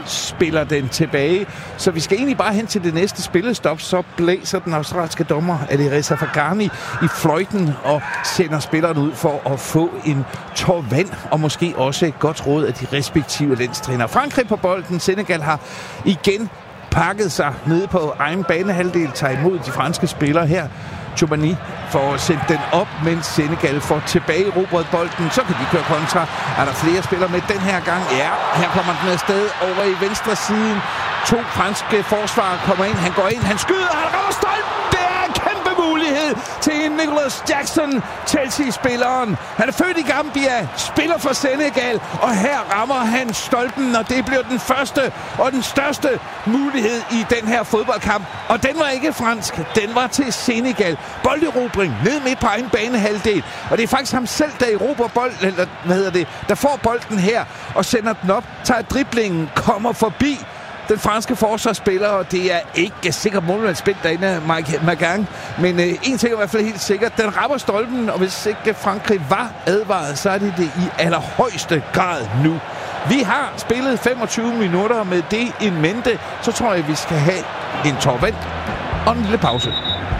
spiller den tilbage. Så vi skal egentlig bare hen til det næste spillestop, så blæser den australske dommer Alireza Fagani i fløjten og sender spilleren ud for at få en tår vand, og måske også et godt råd af de respektive landstrænere. Frankrig på bolden. Senegal har igen pakket sig nede på egen banehalvdel, tager imod de franske spillere her. Tchouameni for at sætte den op, mens Senegal får tilbage Robert bolden. Så kan de køre kontra. Er der flere spillere med den her gang? Ja, her kommer den afsted over i venstre siden. 2 franske forsvarere kommer ind. Han går ind, han skyder, han rammer stolpen. Det er en kæmpe mulighed til Nicholas Jackson, Chelsea-spilleren. Han er født i Gambia, spiller for Senegal, og her rammer han stolpen, og det bliver den første og den største mulighed i den her fodboldkamp. Og den var ikke fransk, den var til Senegal. Bolderobring ned midt på egen banehalvdel, og det er faktisk ham selv, der erobrer bolden, eller der får bolden her og sender den op, tager driblingen, kommer forbi den franske forsvarsspiller, og det er ikke sikkert målmandsspil derinde, Mike Magang. Men en ting er i hvert fald helt sikkert, den rammer stolpen, og hvis ikke Frankrig var advaret, så er det i allerhøjeste grad nu. Vi har spillet 25 minutter med det in mente, så tror jeg, vi skal have en tår vand og en lille pause.